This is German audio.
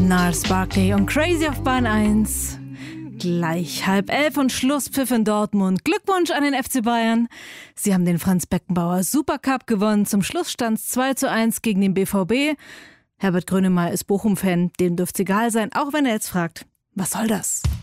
Gnarls Barkley und Crazy auf Bahn 1. Gleich 10:30 und Schlusspfiff in Dortmund. Glückwunsch an den FC Bayern. Sie haben den Franz-Beckenbauer Supercup gewonnen. Zum Schluss stand es 2:1 gegen den BVB. Herbert Grönemeyer ist Bochum-Fan. Dem dürft's egal sein, auch wenn er jetzt fragt, was soll das?